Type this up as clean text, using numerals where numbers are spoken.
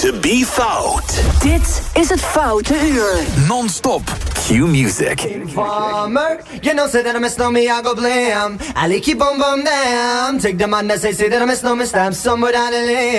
to be fout. Dit is het Foute Uur. Non-stop. Q-music. Farmer, you know, say that I miss no me, I go blame. I keep on damn. Take the man that say that I miss no me, stamp somewhere down the lane.